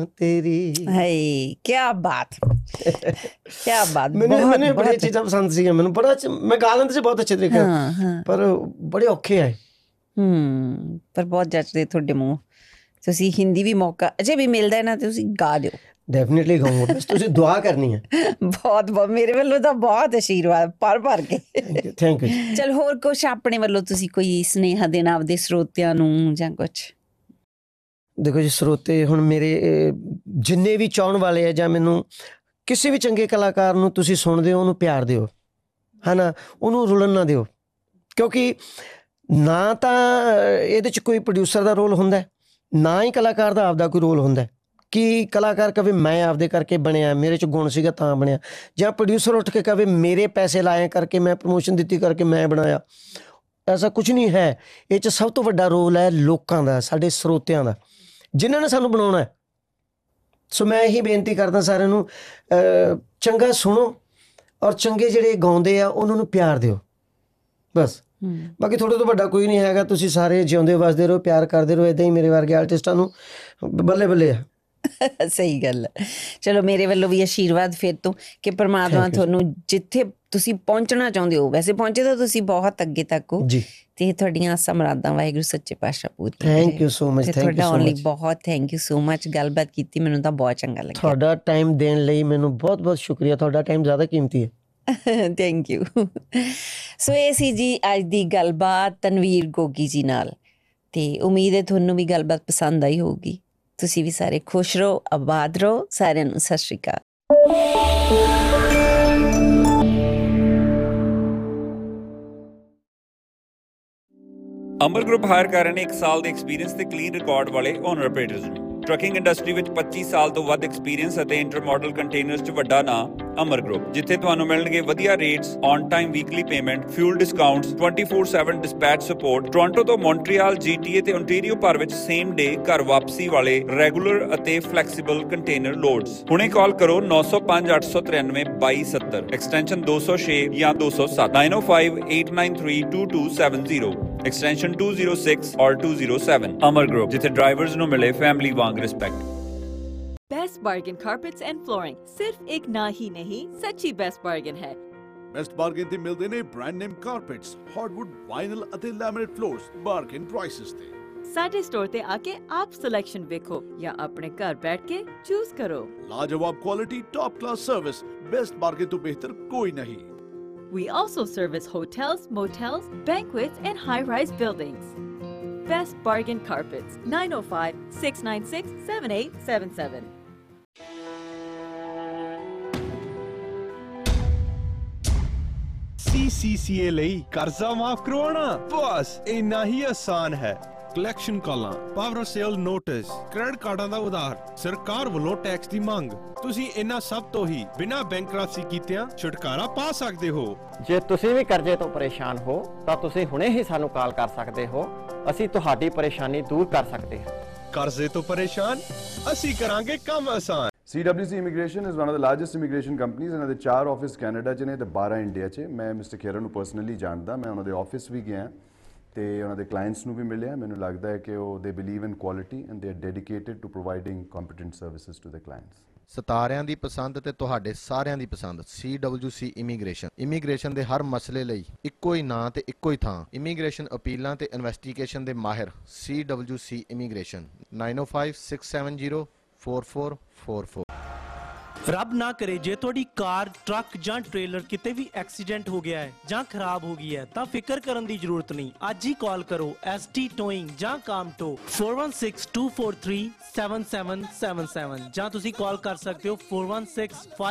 तेरी। हाय क्या बात क्या बात। मैंने बड़ी चीज़ां पसंद सी मैंने बड़ा मैं गा लेंदा सी बहुत अच्छे तरीके पर बड़े औखे आए पर बहुत जचदे ਤੁਹਾਡੇ ਮੂੰਹ। ਤੁਸੀਂ ਹਿੰਦੀ ਵੀ ਮੌਕਾ ਅਜੇ ਵੀ ਮਿਲਦਾ ਹੈ ਨਾ ਤੁਸੀਂ ਗਾ ਦਿਓ। ਡੈਫੀਨਿਟਲੀ ਗਾਉਂਗਾ ਬਸ ਤੁਸੀਂ ਦੁਆ ਕਰਨੀ ਹੈ। ਬਹੁਤ ਬਹੁਤ ਮੇਰੇ ਵੱਲੋਂ ਤਾਂ ਬਹੁਤ ਆਸ਼ੀਰਵਾਦ ਭਰ ਕੇ। Thank you. ਚਲ ਹੋਰ ਕੁਛ ਆਪਣੇ ਵੱਲੋਂ ਤੁਸੀਂ ਕੋਈ ਸੁਨੇਹਾ ਦੇਣਾ ਆਪਦੇ ਸਰੋਤਿਆਂ ਨੂੰ ਜਾਂ ਕੁਛ? ਦੇਖੋ ਜੀ ਸਰੋਤੇ ਹੁਣ ਮੇਰੇ ਜਿੰਨੇ ਵੀ ਚਾਹਣ ਵਾਲੇ ਆ ਜਾਂ ਮੈਨੂੰ ਕਿਸੇ ਵੀ ਚੰਗੇ ਕਲਾਕਾਰ ਨੂੰ ਤੁਸੀਂ ਸੁਣਦੇ ਹੋ ਉਹਨੂੰ ਪਿਆਰ ਦਿਓ ਹੈ ਨਾ, ਉਹਨੂੰ ਰੁਲਣ ਨਾ ਦਿਓ ਕਿਉਂਕਿ ਨਾ ਤਾਂ ਇਹਦੇ 'ਚ ਕੋਈ ਪ੍ਰੋਡਿਊਸਰ ਦਾ ਰੋਲ ਹੁੰਦਾ ਨਾ ਹੀ ਕਲਾਕਾਰ ਦਾ ਆਪਦਾ ਕੋਈ ਰੋਲ ਹੁੰਦਾ ਕਿ ਕਲਾਕਾਰ ਕਵੇ ਮੈਂ ਆਪਦੇ ਕਰਕੇ ਬਣਿਆ, ਮੇਰੇ 'ਚ ਗੁਣ ਸੀਗਾ ਤਾਂ ਬਣਿਆ, ਜਾਂ ਪ੍ਰੋਡਿਊਸਰ ਉੱਠ ਕੇ ਕਵੇ ਮੇਰੇ ਪੈਸੇ ਲਾਏ ਕਰਕੇ ਮੈਂ ਪ੍ਰਮੋਸ਼ਨ ਦਿੱਤੀ ਕਰਕੇ ਮੈਂ ਬਣਾਇਆ। ਐਸਾ ਕੁਝ ਨਹੀਂ ਹੈ। ਇਹ 'ਚ ਸਭ ਤੋਂ ਵੱਡਾ ਰੋਲ ਹੈ ਲੋਕਾਂ ਦਾ, ਸਾਡੇ ਸਰੋਤਿਆਂ ਦਾ, ਜਿਨ੍ਹਾਂ ਨੇ ਸਾਨੂੰ ਬਣਾਉਣਾ। ਸੋ ਮੈਂ ਇਹੀ ਬੇਨਤੀ ਕਰਦਾ ਸਾਰਿਆਂ ਨੂੰ ਚੰਗਾ ਸੁਣੋ ਔਰ ਚੰਗੇ ਜਿਹੜੇ ਗਾਉਂਦੇ ਆ ਉਹਨਾਂ ਨੂੰ ਪਿਆਰ ਦਿਓ ਬਸ। ਬਾਕੀ ਤੁਹਾਡੇ ਤੋਂ ਵੱਡਾ ਕੋਈ ਨਹੀਂ ਹੈਗਾ। ਤੁਸੀਂ ਸਾਰੇ ਜਿਉਂਦੇ ਵਸਦੇ ਰਹੋ, ਪਿਆਰ ਕਰਦੇ ਰਹੋ। ਇੱਦਾਂ ਹੀ ਮੇਰੇ ਵਰਗੇ ਆਰਟਿਸਟਾਂ ਨੂੰ ਬੱਲੇ ਬੱਲੇ ਆ। ਸਹੀ ਗੱਲ ਹੈ। ਚਲੋ ਮੇਰੇ ਵੱਲੋਂ ਵੀ ਆਸ਼ੀਰਵਾਦ ਫਿਰ ਤੋਂ ਕਿ ਪਰਮਾਤਮਾ ਤੁਹਾਨੂੰ ਜਿੱਥੇ ਤੁਸੀਂ ਪਹੁੰਚਣਾ ਚਾਹੁੰਦੇ ਹੋ, ਵੈਸੇ ਪਹੁੰਚੇ ਤਾਂ ਤੁਸੀਂ ਬਹੁਤ ਅੱਗੇ ਤੱਕ ਹੋ ਜੀ, ਤੇ ਤੁਹਾਡੀਆਂ ਆਸਾਂ ਮੁਰਾਦਾਂ ਵਾਹਿਗੁਰੂ ਸੱਚੇ ਪਾਤਸ਼ਾਹ ਪੂਰੀ ਕਰੇ। Thank you so much. ਤੁਹਾਡਾ ਆਉਣ ਲਈ ਬਹੁਤ ਥੈਂਕ ਯੂ ਸੋ ਮਚ। ਗੱਲਬਾਤ ਕੀਤੀ ਮੈਨੂੰ ਤਾਂ ਬਹੁਤ ਚੰਗਾ ਲੱਗਿਆ। ਤੁਹਾਡਾ ਟਾਈਮ ਦੇਣ ਲਈ ਮੈਨੂੰ ਬਹੁਤ ਬਹੁਤ ਸ਼ੁਕਰੀਆ। ਤੁਹਾਡਾ ਟਾਈਮ ਜ਼ਿਆਦਾ ਕੀਮਤੀ ਹੈ। Thank you. ਸੋ ਇਹ ਸੀ ਜੀ ਅੱਜ ਦੀ ਗੱਲਬਾਤ ਤਨਵੀਰ ਗੋਗੀ ਜੀ ਨਾਲ, ਤੇ ਉਮੀਦ ਹੈ ਤੁਹਾਨੂੰ ਵੀ ਗੱਲਬਾਤ ਪਸੰਦ ਆਈ ਹੋਊਗੀ। ਤੁਸੀਂ ਵੀ ਸਾਰੇ ਖੁਸ਼ ਰਹੋ, ਆਬਾਦ ਰਹੋ। ਸਾਰਿਆਂ ਨੂੰ ਸਤਿ ਸ਼੍ਰੀ ਅਕਾਲ। ਅਮਰ ਗਰੁੱਪ ਹਾਇਰ ਕਰ ਰਹੇ ਨੇ 1 ਸਾਲ ਦੇ ਐਕਸਪੀਰੀਅੰਸ ਤੇ ਕਲੀਨ ਰਿਕਾਰਡ ਵਾਲੇ ਓਨਰ ਆਪਰੇਟਰਸ ਨੂੰ। ਟਰੱਕਿੰਗ ਇੰਡਸਟਰੀ ਵਿੱਚ 25 ਸਾਲ ਤੋਂ ਵੱਧ ਐਕਸਪੀਰੀਅੰਸ ਅਤੇ ਇੰਟਰ ਮਾਡਲ ਕੰਟੇਨਰਸ 'ਚ ਵੱਡਾ ਨਾਂ ਅਮਰ ਗਰੁੱਪ, ਜਿੱਥੇ ਤੁਹਾਨੂੰ ਮਿਲਣਗੇ ਵਧੀਆ rates, on time weekly payment, fuel discounts, 24/7 dispatch support, Toronto ਤੋਂ ਮੌਂਟਰੀਅਲ, GTA ਤੇ ਓਨਟਾਰੀਓ ਭਰ ਵਿੱਚ ਸੇਮ ਡੇ ਘਰ ਵਾਪਸੀ ਵਾਲੇ ਰੈਗੂਲਰ ਅਤੇ ਫਲੈਕਸੀਬਲ ਕੰਟੇਨਰ ਲੋਡਸ। ਹੁਣੇ ਕਾਲ ਕਰੋ 905 893 2270 ਐਕਸਟੈਂਸ਼ਨ 206 ਜਾਂ 207 9058932270 ਐਕਸਟੈਂਸ਼ਨ 206 ਔਰ 207। ਅਮਰ ਗਰੁੱਪ, ਜਿੱਥੇ ਡਰਾਈਵਰਸ ਨੂੰ ਮਿਲੇ ਫੈਮਿਲੀ ਵਾਂਗ respect. Best bargain carpets and flooring सिर्फ एक ना ही नहीं सच्ची बेस्ट बार्गेन है। बेस्ट बार्गेन ते मिलते ने brand name carpets, hardwood, vinyl अते लैमिनेट फ्लोर्स बार्गेन प्राइसेस ते। साडे स्टोर ते आके आप सिलेक्शन देखो या अपने घर बैठ के चूज करो। लाजवाब quality, top class service, best bargain तो बेहतर कोई नहीं। We also service hotels, motels, banquets and high-rise buildings. Best Bargain Carpets, 905-696-7877. CCCA ਲਈ ਕਰਜ਼ਾ ਮਾਫ ਕਰਵਾਉਣਾ ਬਸ ਇੰਨਾ ਹੀ ਆਸਾਨ ਹੈ। ਕਲੈਕਸ਼ਨ ਕਾਲਾਂ, ਪਾਵਰ ਸੇਲ ਨੋਟਿਸ, ਕ੍ਰੈਡਿਟ ਕਾਰਡਾਂ ਦਾ ਉਧਾਰ, ਸਰਕਾਰ ਵੱਲੋਂ ਟੈਕਸ ਦੀ ਮੰਗ, ਤੁਸੀਂ ਇਹਨਾਂ ਸਭ ਤੋਂ ਹੀ ਬਿਨਾਂ ਬੈਂਕਰਪਸੀ ਕੀਤਿਆਂ ਛੁਟਕਾਰਾ ਪਾ ਸਕਦੇ ਹੋ। ਜੇ ਤੁਸੀਂ ਵੀ ਕਰਜ਼ੇ ਤੋਂ ਪਰੇਸ਼ਾਨ ਹੋ ਤਾਂ ਤੁਸੀਂ ਹੁਣੇ ਹੀ ਸਾਨੂੰ ਕਾਲ ਕਰ ਸਕਦੇ ਹੋ। ਅਸੀਂ ਤੁਹਾਡੀ ਪਰੇਸ਼ਾਨੀ ਦੂਰ ਕਰ ਸਕਦੇ ਹਾਂ। ਕਰਜ਼ੇ ਤੋਂ ਪਰੇਸ਼ਾਨ, ਅਸੀਂ ਕਰਾਂਗੇ ਕੰਮ ਆਸਾਨ। CWC Immigration is one of the largest immigration companies। ਇਹਨਾਂ ਦੇ 4 ਆਫਿਸ ਕੈਨੇਡਾ 'ਚ ਨੇ ਤੇ 12 ਇੰਡੀਆ 'ਚ। ਮੈਂ ਮਿਸਟਰ ਖੇਰਾ ਨੂੰ ਪਰਸਨਲੀ ਜਾਣਦਾ, ਮੈਂ ਉਹਨਾਂ ਦੇ ਆਫਿਸ ਵੀ ਗਿਆ ਤੇ ਉਹਨਾਂ ਦੇ ਕਲਾਇੰਟਸ ਨੂੰ ਵੀ ਮਿਲਿਆ। ਮੈਨੂੰ ਲੱਗਦਾ ਹੈ ਕਿ ਉਹ ਦੇ believe in quality and they are dedicated to providing competent services to the clients. ਸਿਤਾਰਿਆਂ ਦੀ ਪਸੰਦ ਤੇ ਤੁਹਾਡੇ ਸਾਰਿਆਂ ਦੀ ਪਸੰਦ CWC ਇਮੀਗ੍ਰੇਸ਼ਨ ਦੇ ਹਰ ਮਸਲੇ ਲਈ ਇੱਕੋ ਹੀ ਨਾਂ ਤੇ ਇੱਕੋ ਹੀ ਥਾਂ। ਇਮੀਗ੍ਰੇਸ਼ਨ ਅਪੀਲਾਂ ਤੇ ਇਨਵੈਸਟੀਗੇਸ਼ਨ ਦੇ ਮਾਹਿਰ CWC ਇਮੀਗ੍ਰੇਸ਼ਨ 9056704444। ਰੱਬ ਨਾ ਕਰੇ ਜੇ ਤੁਹਾਡੀ ਕਾਰ, ਟਰੱਕ ਜਾਂ ਟ੍ਰੇਲਰ ਕਿਤੇ ਵੀ ਐਕਸੀਡੈਂਟ ਹੋ ਗਿਆ ਹੈ ਜਾਂ ਖਰਾਬ ਹੋ ਗਈ ਹੈ ਤਾਂ ਫਿਕਰ ਕਰਨ ਦੀ ਜ਼ਰੂਰਤ ਨਹੀਂ। ਅੱਜ ਹੀ ਕਾਲ ਕਰੋ ST ਟੋਇੰਗ ਜਾਂ ਕਾਮਟੋ 4162437777 ਜਾਂ ਤੁਸੀਂ ਕਾਲ ਕਰ ਸਕਦੇ ਹੋ 4165